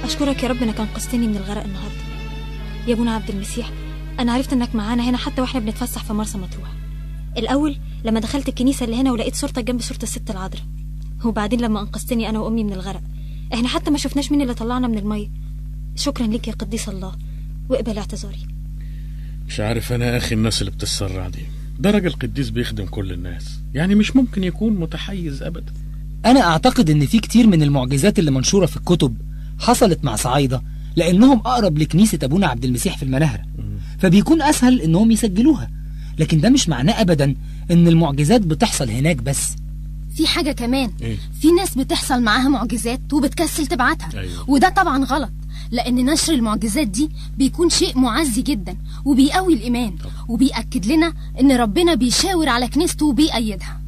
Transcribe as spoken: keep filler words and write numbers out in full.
اشكرك يا رب انك انقذتني من الغرق النهارده. يا ابونا عبد المسيح، انا عرفت انك معانا هنا حتى واحنا بنتفسح في مرسى مطروح. الاول لما دخلت الكنيسه اللي هنا ولقيت صورتك جنب صوره الست العذراء، وبعدين لما انقذتني انا وامي من الغرق. احنا حتى ما شفناش مين اللي طلعنا من الميه. شكرا لك يا قديس الله، واقبل اعتذاري. مش عارف انا اخي الناس اللي بتتسرع دي. ده راجل قديس بيخدم كل الناس، يعني مش ممكن يكون متحيز ابدا. انا اعتقد ان في كتير من المعجزات اللي منشوره في الكتب حصلت مع صعايده، لانهم اقرب لكنيسه ابونا عبد المسيح في المناهره، فبيكون اسهل انهم يسجلوها. لكن ده مش معناه ابدا ان المعجزات بتحصل هناك بس. في حاجه كمان إيه؟ في ناس بتحصل معاها معجزات وبتكسل تبعتها. أيوة. وده طبعا غلط، لان نشر المعجزات دي بيكون شيء معزي جدا وبيقوي الايمان، وبيأكد لنا ان ربنا بيشاور على كنيسته وبيأيدها.